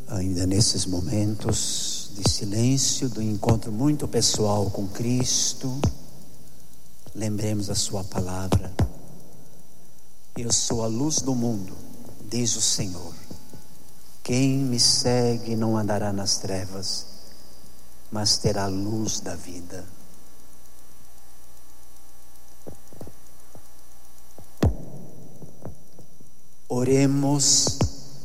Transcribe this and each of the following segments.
ainda nesses momentos de silêncio, do encontro muito pessoal com Cristo, lembremos a sua palavra. Eu sou a luz do mundo, diz o Senhor. Quem me segue não andará nas trevas, mas terá a luz da vida. Oremos.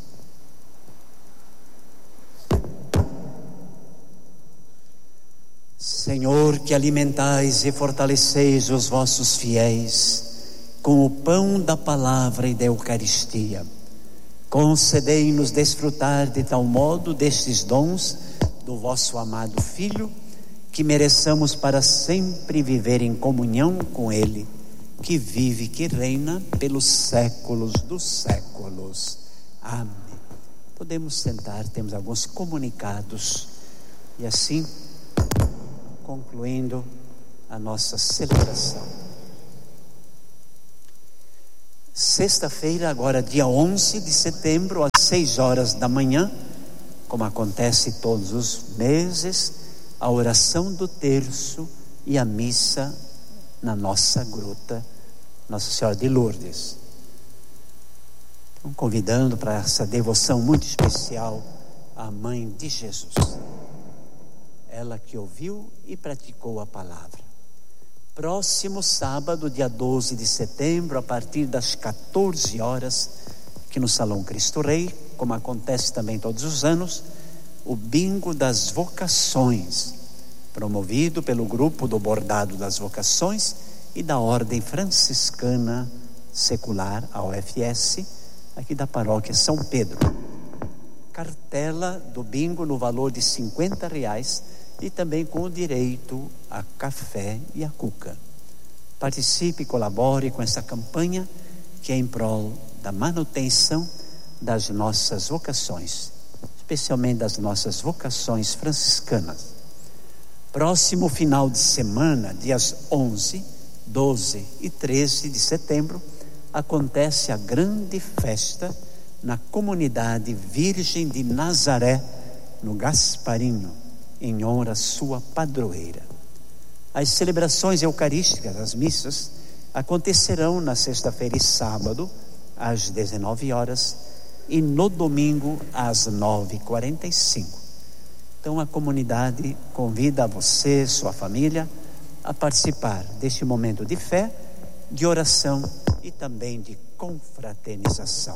Senhor, que alimentais e fortaleceis os vossos fiéis com o pão da palavra e da Eucaristia, concedei-nos desfrutar de tal modo destes dons do vosso amado Filho, que mereçamos para sempre viver em comunhão com Ele, que vive e que reina pelos séculos dos séculos. Amém. Podemos sentar, temos alguns comunicados e assim concluindo a nossa celebração. Sexta-feira, agora dia 11 de setembro, às 6 horas da manhã, como acontece todos os meses, a oração do terço e a missa na nossa gruta Nossa Senhora de Lourdes. Então, convidando para essa devoção muito especial à Mãe de Jesus, ela que ouviu e praticou a palavra. Próximo sábado, dia 12 de setembro, a partir das 14 horas, aqui no Salão Cristo Rei, como acontece também todos os anos, o Bingo das Vocações, promovido pelo grupo do Bordado das Vocações e da Ordem Franciscana Secular, a OFS, aqui da Paróquia São Pedro. Cartela do bingo no valor de R$50 e também com o direito a café e a cuca. Participe e colabore com essa campanha que é em prol da manutenção das nossas vocações, especialmente das nossas vocações franciscanas. Próximo final de semana, dias 11, 12 e 13 de setembro, acontece a grande festa na comunidade Virgem de Nazaré, no Gasparinho, em honra à sua padroeira. As celebrações eucarísticas, as missas, acontecerão na sexta-feira e sábado, às 19 horas, e no domingo, às 9h45. Então a comunidade convida você, sua família, a participar deste momento de fé, de oração e também de confraternização.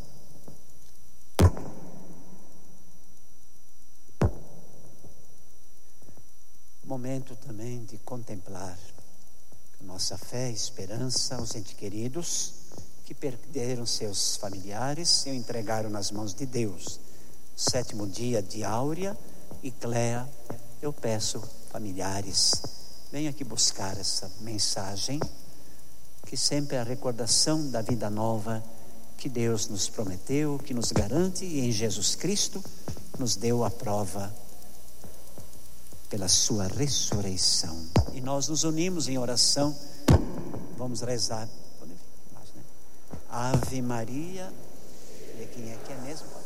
Momento também de contemplar nossa fé e esperança aos entes queridos que perderam seus familiares e o entregaram nas mãos de Deus. 7º dia de Áurea e Cléa. Eu peço, familiares, venham aqui buscar essa mensagem, que sempre é a recordação da vida nova que Deus nos prometeu, que nos garante e em Jesus Cristo nos deu a prova pela sua ressurreição. E nós nos unimos em oração. Vamos rezar. Ave Maria. E quem é que é mesmo?